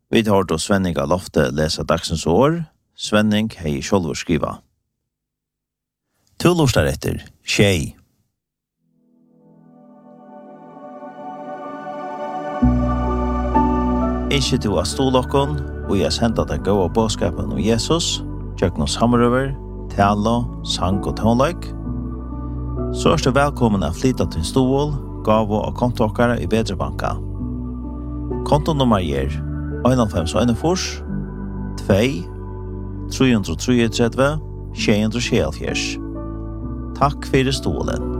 Vi tar då Svenning av Lofte läsa dagsens år. Svenning hei själv skriva. Tullustar etter, tjej. Ikke du av stolokken, og jeg sendte deg gode bådskapen om Jesus, Jøgno Samrøver, tale, sang og tonelike. Så er du velkommen å flytte til stol, gave og kontokkere i bedre banka. Kontonummer er 1541 2 333 674. Takk for stolen.